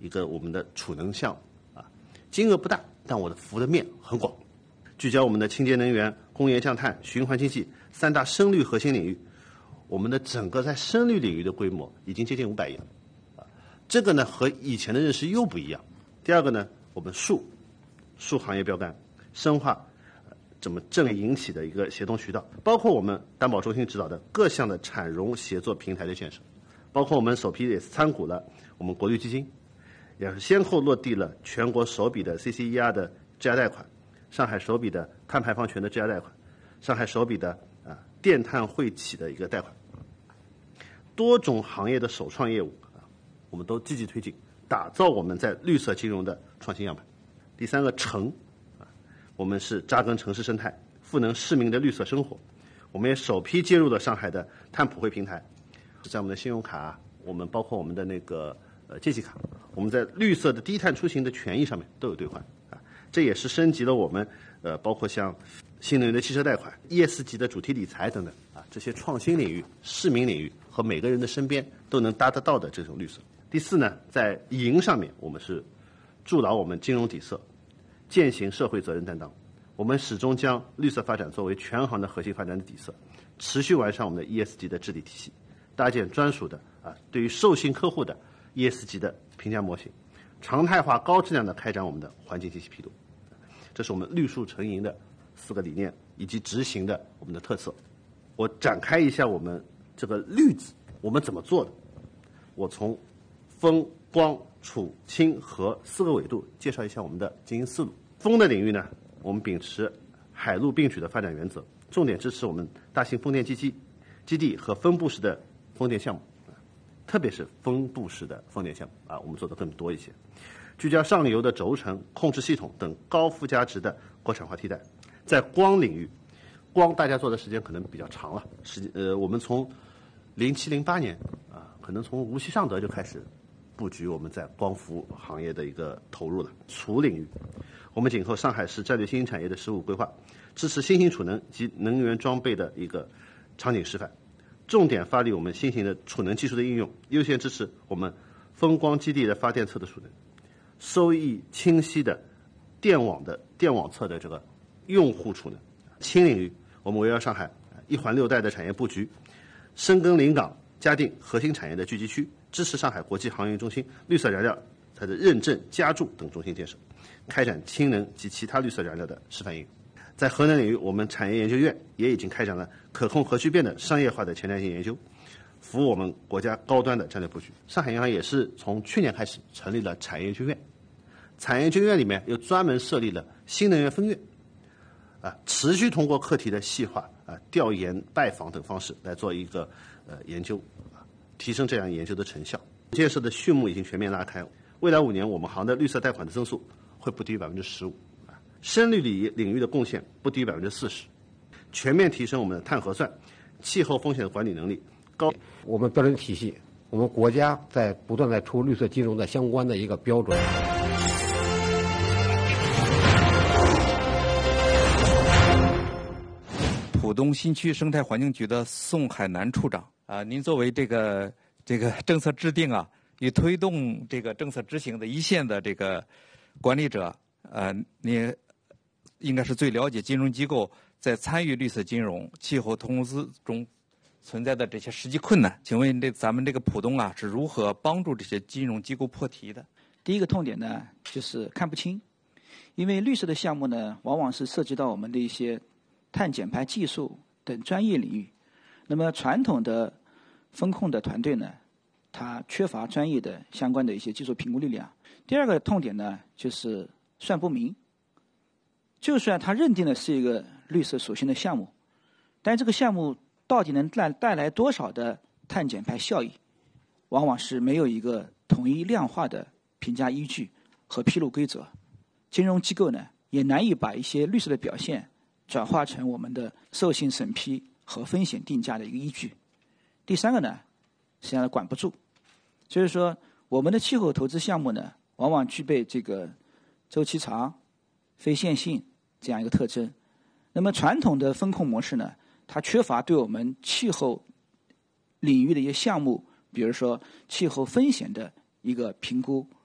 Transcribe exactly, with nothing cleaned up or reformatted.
一个我们的储能项目啊，金额不大，但我的服务的面很广，聚焦我们的清洁能源、工业降碳、循环经济三大深绿核心领域。我们的整个在深绿领域的规模已经接近五百亿了，啊，这个呢和以前的认识又不一样。第二个呢，我们树树行业标杆深化呃怎么正引起的一个协同渠道，包括我们担保中心指导的各项的产融协作平台的建设，包括我们首批也是参股了我们国绿基金，也是先后落地了全国首笔的 C C E R 的质押贷款，上海首笔的碳排放权的质押贷款，上海首笔的啊电碳汇企的一个贷款，多种行业的首创业务啊，我们都积极推进，打造我们在绿色金融的创新样板。第三个城啊，我们是扎根城市生态，赋能市民的绿色生活。我们也首批接入了上海的碳普惠平台，在我们的信用卡，我们包括我们的那个呃借记卡，我们在绿色的低碳出行的权益上面都有兑换啊，这也是升级了我们呃包括像新能源的汽车贷款、E S 级的主题理财等等啊，这些创新领域、市民领域和每个人的身边都能搭得到的这种绿色。第四呢，在营上面，我们是筑牢我们金融底色，践行社会责任担当。我们始终将绿色发展作为全行的核心发展的底色，持续完善我们的 E S 级的治理体系，搭建专属的啊对于授信客户的 E S 级的评价模型，常态化高质量的开展我们的环境信息披露。这是我们绿树成营的四个理念以及执行的我们的特色。我展开一下我们这个绿字我们怎么做的。我从风、光、储、氢、核四个维度介绍一下我们的经营思路。风的领域呢，我们秉持海陆并举的发展原则，重点支持我们大型风电基地基地和分布式的风电项目，特别是分布式的风电项目啊，我们做的更多一些，聚焦上游的轴承、控制系统等高附加值的国产化替代。在光领域，光大家做的时间可能比较长了，时呃，我们从零七零八年啊，可能从无锡尚德就开始布局我们在光伏行业的一个投入了。储领域，我们紧扣上海市战略新兴产业的实务规划，支持新型储能及能源装备的一个场景示范，重点发力我们新型的储能技术的应用，优先支持我们风光基地的发电侧的储能，收益清晰的电网的电网侧的这个用户储能。氢领域，我们围绕上海一环六带的产业布局，深耕临港、嘉定核心产业的聚集区，支持上海国际航运中心绿色燃料它的认证、加注等中心建设，开展氢能及其他绿色燃料的示范应用。在核能领域，我们产业研究院也已经开展了可控核聚变的商业化的前瞻性研究，服务我们国家高端的战略布局。上海银行也是从去年开始成立了产业研究院，产业研究院里面又专门设立了新能源分院，啊，持续通过课题的细化、啊调研、拜访等方式来做一个呃研究，啊，提升这样研究的成效。建设的序幕已经全面拉开，未来五年我们行的绿色贷款的增速会不低于百分之十五，啊，深绿领领域的贡献不低于百分之四十，全面提升我们的碳核算、气候风险的管理能力。高， 我们标准体系，我们国家在不断在出绿色金融的相关的一个标准。 浦东新区生态环境局的宋海南处长啊，您作为这个这个政策制定啊与推动这个政策执行的一线的这个管理者，呃，你应该是最了解金融机构在参与绿色金融、气候投资中存在的这些实际困难。请问这咱们这个浦东啊是如何帮助这些金融机构破题的？ 第一个痛点呢，就是看不清，因为绿色的项目呢，往往是涉及到我们的一些碳减排技术等专业领域，那么传统的风控的团队呢，它缺乏专业的相关的一些技术评估力量。第二个痛点呢，就是算不明。就算它认定的是一个绿色属性的项目，但这个项目到底能带带来多少的碳减排效益，往往是没有一个统一量化的评价依据和披露规则。金融机构呢，也难以把一些绿色的表现转化成我们的授信审批和风险定价的一个依据。第三个呢，实际上管不住，就是说我们的气候投资项目呢，往往具备这个周期长、非线性这样一个特征。那么传统的风控模式呢，它缺乏对我们气候领域的一些项目，比如说气候风险的一个评估